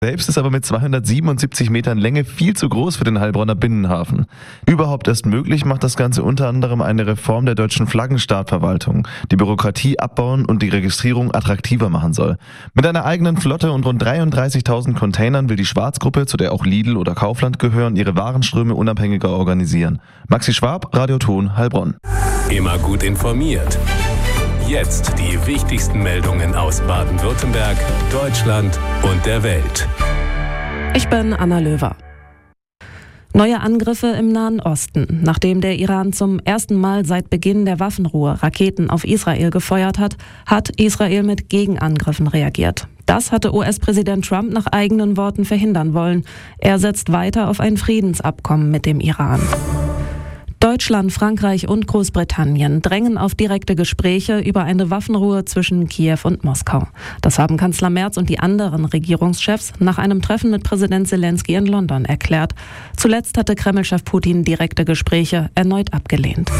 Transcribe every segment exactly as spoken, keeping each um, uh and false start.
Selbst ist aber mit zweihundertsiebenundsiebzig Metern Länge viel zu groß für den Heilbronner Binnenhafen. Überhaupt erst möglich macht das Ganze unter anderem eine Reform der deutschen Flaggenstartverwaltung, die Bürokratie abbauen und die Registrierung attraktiver machen soll. Mit einer eigenen Flotte und rund dreiunddreißigtausend Containern will die Schwarzgruppe, zu der auch Lidl oder Kaufland gehören, ihre Warenströme unabhängiger organisieren. Maxi Schwab, Radio Ton, Heilbronn. Immer gut informiert. Jetzt die wichtigsten Meldungen aus Baden-Württemberg, Deutschland und der Welt. Ich bin Anna Löwer. Neue Angriffe im Nahen Osten. Nachdem der Iran zum ersten Mal seit Beginn der Waffenruhe Raketen auf Israel gefeuert hat, hat Israel mit Gegenangriffen reagiert. Das hatte U S-Präsident Trump nach eigenen Worten verhindern wollen. Er setzt weiter auf ein Friedensabkommen mit dem Iran. Deutschland, Frankreich und Großbritannien drängen auf direkte Gespräche über eine Waffenruhe zwischen Kiew und Moskau. Das haben Kanzler Merz und die anderen Regierungschefs nach einem Treffen mit Präsident Zelensky in London erklärt. Zuletzt hatte Kreml-Chef Putin direkte Gespräche erneut abgelehnt.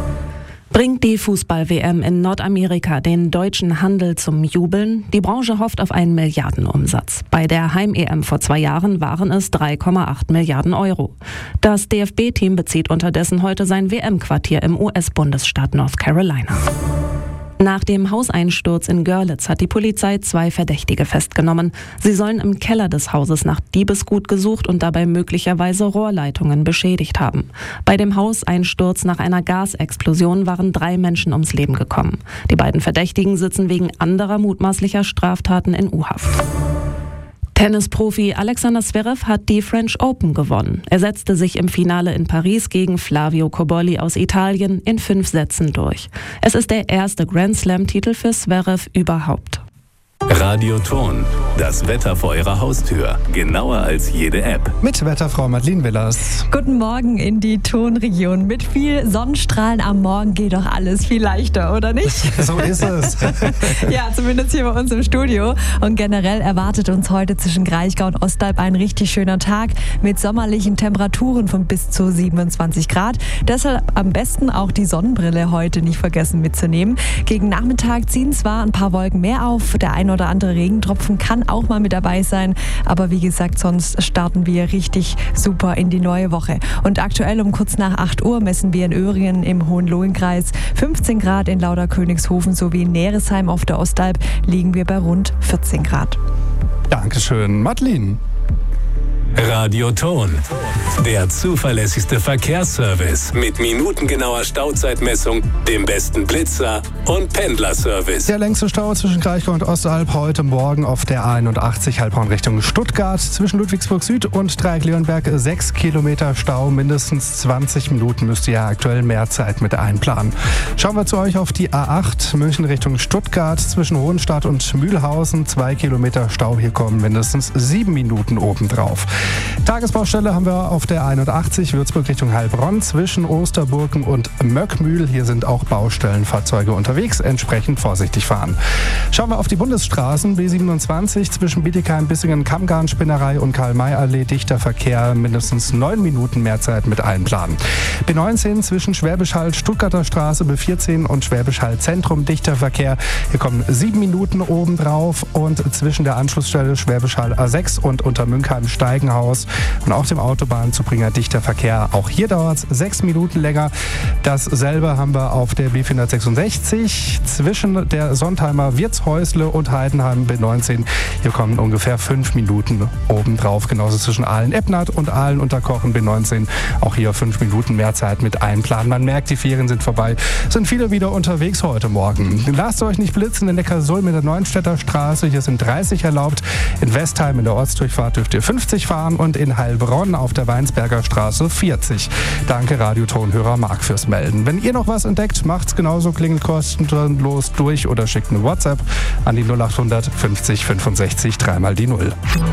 Bringt die Fußball-W M in Nordamerika den deutschen Handel zum Jubeln? Die Branche hofft auf einen Milliardenumsatz. Bei der Heim-E M vor zwei Jahren waren es drei Komma acht Milliarden Euro. Das D F B-Team bezieht unterdessen heute sein W M-Quartier im U S-Bundesstaat North Carolina. Nach dem Hauseinsturz in Görlitz hat die Polizei zwei Verdächtige festgenommen. Sie sollen im Keller des Hauses nach Diebesgut gesucht und dabei möglicherweise Rohrleitungen beschädigt haben. Bei dem Hauseinsturz nach einer Gasexplosion waren drei Menschen ums Leben gekommen. Die beiden Verdächtigen sitzen wegen anderer mutmaßlicher Straftaten in U-Haft. Tennisprofi Alexander Zverev hat die French Open gewonnen. Er setzte sich im Finale in Paris gegen Flavio Cobolli aus Italien in fünf Sätzen durch. Es ist der erste Grand Slam-Titel für Zverev überhaupt. Radio Ton, das Wetter vor Ihrer Haustür. Genauer als jede App. Mit Wetterfrau Madeleine Willers. Guten Morgen in die Tonregion. Mit viel Sonnenstrahlen am Morgen geht doch alles viel leichter, oder nicht? So ist es. Ja, zumindest hier bei uns im Studio. Und generell erwartet uns heute zwischen Kraichgau und Ostalb ein richtig schöner Tag mit sommerlichen Temperaturen von bis zu siebenundzwanzig Grad. Deshalb am besten auch die Sonnenbrille heute nicht vergessen mitzunehmen. Gegen Nachmittag ziehen zwar ein paar Wolken mehr auf, der ein oder andere Regentropfen kann auch mal mit dabei sein. Aber wie gesagt, sonst starten wir richtig super in die neue Woche. Und aktuell um kurz nach acht Uhr messen wir in Öhringen im Hohenlohenkreis fünfzehn Grad, in Lauderkönigshofen sowie in Neresheim auf der Ostalb liegen wir bei rund vierzehn Grad. Dankeschön, Madeleine. Radio Ton, der zuverlässigste Verkehrsservice mit minutengenauer Stauzeitmessung, dem besten Blitzer und Pendlerservice. Der längste Stau zwischen Kraichgau und Ostalb heute Morgen auf der A einundachtzig Heilbronn Richtung Stuttgart. Zwischen Ludwigsburg Süd und Dreieck-Leonberg sechs Kilometer Stau. Mindestens zwanzig Minuten müsst ihr ja aktuell mehr Zeit mit einplanen. Schauen wir zu euch auf die A acht München Richtung Stuttgart. Zwischen Hohenstadt und Mühlhausen zwei Kilometer Stau. Hier kommen mindestens sieben Minuten obendrauf. Tagesbaustelle haben wir auf der einundachtzig Würzburg Richtung Heilbronn zwischen Osterburgen und Möckmühl. Hier sind auch Baustellenfahrzeuge unterwegs, entsprechend vorsichtig fahren. Schauen wir auf die Bundesstraßen. B siebenundzwanzig zwischen Bietigheim, Bissingen, Kammgarn-Spinnerei und Karl-May-Allee. Dichter Verkehr, mindestens neun Minuten mehr Zeit mit einplanen. B neunzehn zwischen Schwäbisch Hall, Stuttgarter Straße, B vierzehn und Schwäbisch Hall Zentrum. Dichter Verkehr. Hier kommen sieben Minuten obendrauf und zwischen der Anschlussstelle Schwäbisch Hall A sechs und Untermünkheim Steigenhaus und auch dem Autobahnzubringer dichter Verkehr. Auch hier dauert es sechs Minuten länger. Dasselbe haben wir auf der B vierhundertsechsundsechzig zwischen der Sontheimer Wirtshäusle und Heidenheim B neunzehn. Hier kommen ungefähr fünf Minuten obendrauf. Genauso zwischen Aalen-Ebnath und Aalen-Unterkochen B neunzehn. Auch hier fünf Minuten mehr Zeit mit einplanen. Man merkt, die Ferien sind vorbei. Sind viele wieder unterwegs heute Morgen. Lasst euch nicht blitzen in Neckarsulm mit der Neuenstädter Straße. Hier sind dreißig erlaubt. In Westheim in der Ortsdurchfahrt dürft ihr fünfzig fahren und in Heilbronn auf der Weinsberger Straße vierzig. Danke Radiotonhörer Marc fürs Melden. Wenn ihr noch was entdeckt, macht's genauso, klingelt kostenlos durch oder schickt eine WhatsApp an die null achthundert fünfzig fünfundsechzig dreimal die null.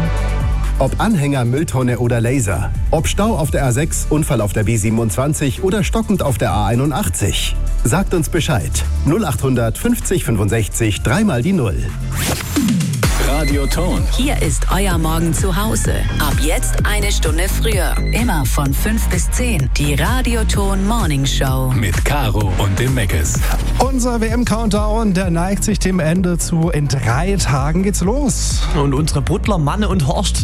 Ob Anhänger, Mülltonne oder Laser. Ob Stau auf der A sechs, Unfall auf der B siebenundzwanzig oder stockend auf der A einundachtzig. Sagt uns Bescheid. null achthundert fünfzig fünfundsechzig dreimal die null. Radioton. Hier ist euer Morgen zu Hause. Ab jetzt eine Stunde früher. Immer von fünf bis zehn. Die Radioton Morning Show. Mit Caro und dem Meckes. Unser W M-Countdown, der neigt sich dem Ende zu. In drei Tagen geht's los. Und unsere Butler Manne und Horst